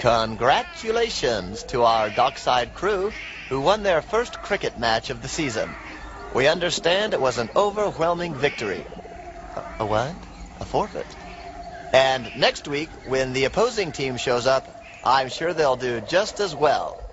Congratulations to our Dockside crew who won their first cricket match of the season. We understand it was an overwhelming victory. A what? A forfeit. And next week, when the opposing team shows up, I'm sure they'll do just as well.